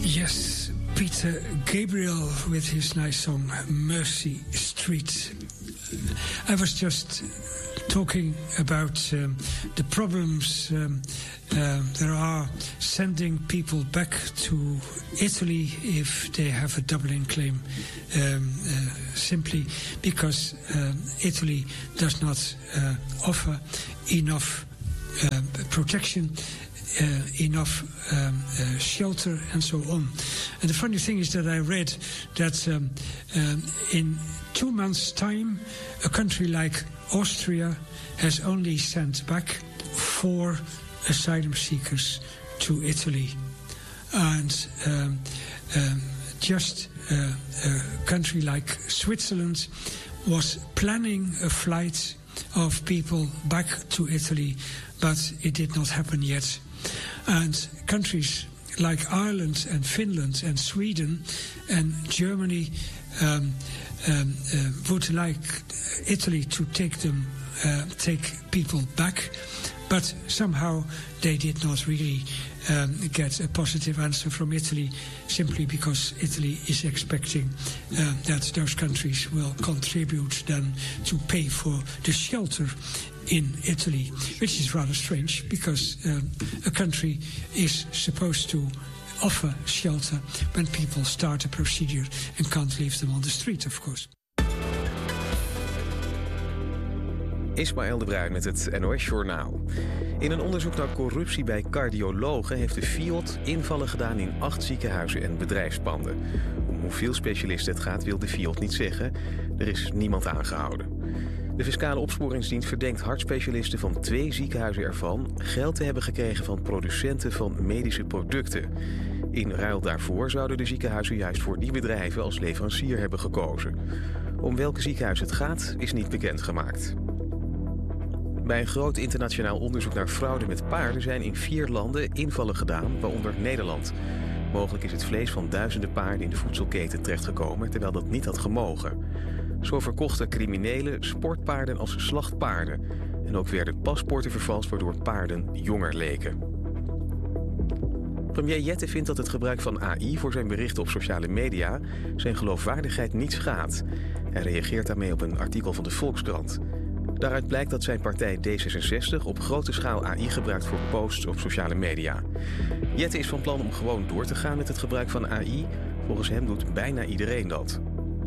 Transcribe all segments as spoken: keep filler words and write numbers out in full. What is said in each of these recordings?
Yes, Peter Gabriel with his nice song Mercy Street. I was just talking about um, the problems um, uh, there are sending people back to Italy if they have a Dublin claim, um, uh, simply because um, Italy does not uh, offer enough uh, protection, Uh, enough um, uh, shelter and so on. And the funny thing is that I read that um, um, in two months' time, a country like Austria has only sent back four asylum seekers to Italy. And um, um, just uh, a country like Switzerland was planning a flight of people back to Italy, but it did not happen yet. And countries like Ireland and Finland and Sweden and Germany um, um, uh, would like Italy to take them, uh, take people back, but somehow they did not really um, get a positive answer from Italy, simply because Italy is expecting uh, that those countries will contribute then to pay for the shelter in Italy, which is rather strange, because um, a country is supposed to offer shelter when people start a procedure and can't leave them on the street, of course. Ismaël de Bruin met het N O S-journaal. In een onderzoek naar corruptie bij cardiologen heeft de Fiat invallen gedaan in acht ziekenhuizen en bedrijfspanden. Om hoeveel specialisten het gaat wil de Fiat niet zeggen. Er is niemand aangehouden. De fiscale opsporingsdienst verdenkt hartspecialisten van twee ziekenhuizen ervan geld te hebben gekregen van producenten van medische producten. In ruil daarvoor zouden de ziekenhuizen juist voor die bedrijven als leverancier hebben gekozen. Om welke ziekenhuis het gaat is niet bekendgemaakt. Bij een groot internationaal onderzoek naar fraude met paarden zijn in vier landen invallen gedaan, waaronder Nederland. Mogelijk is het vlees van duizenden paarden in de voedselketen terechtgekomen, terwijl dat niet had gemogen. Zo verkochten criminelen sportpaarden als slachtpaarden. En ook werden paspoorten vervalst waardoor paarden jonger leken. Premier Jette vindt dat het gebruik van A I voor zijn berichten op sociale media zijn geloofwaardigheid niet schaadt. Hij reageert daarmee op een artikel van de Volkskrant. Daaruit blijkt dat zijn partij D zesenzestig op grote schaal A I gebruikt voor posts op sociale media. Jette is van plan om gewoon door te gaan met het gebruik van A I. Volgens hem doet bijna iedereen dat.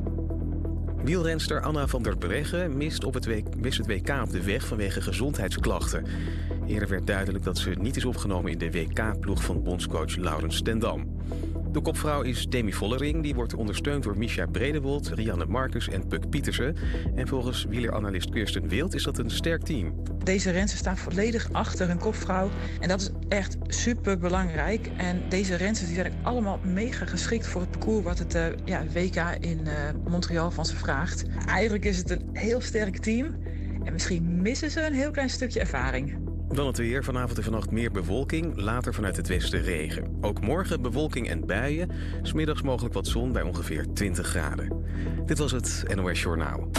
Wielrenster Anna van der Breggen mist, op het w- mist het W K op de weg vanwege gezondheidsklachten. Eerder werd duidelijk dat ze niet is opgenomen in de W K-ploeg van bondscoach Laurens ten Dam. De kopvrouw is Demi Vollering, die wordt ondersteund door Mischa Bredewold, Rianne Marcus en Puk Pietersen. En volgens wieleranalist Kirsten Wild is dat een sterk team. Deze rensters staan volledig achter hun kopvrouw en dat is echt super belangrijk. En deze rensters die zijn allemaal mega geschikt voor het parcours wat het uh, ja, W K in uh, Montreal van ze vraagt. Eigenlijk is het een heel sterk team en misschien missen ze een heel klein stukje ervaring. Dan het weer. Vanavond en vannacht meer bewolking, later vanuit het westen regen. Ook morgen bewolking en buien. 's Middags mogelijk wat zon bij ongeveer twintig graden. Dit was het N O S Journaal.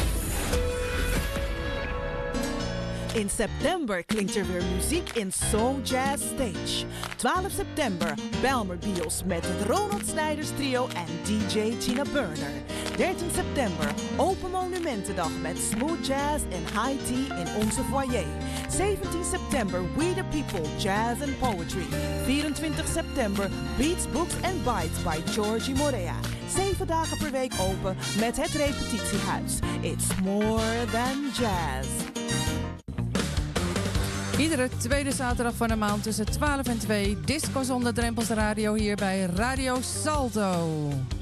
In september klinkt er weer muziek in Soul Jazz Stage. twaalf september Belmer Bios met het Ronald Snijders Trio en D J Tina Burner. dertien september Open Monumentendag met smooth jazz en high tea in onze foyer. zeventien september We the People Jazz and Poetry. vierentwintig september Beats, Books and Bites bij Georgie Morea. Zeven dagen per week open met het repetitiehuis. It's more than jazz. Iedere tweede zaterdag van de maand tussen twaalf en twee. Disco zonder drempels radio hier bij Radio Salto.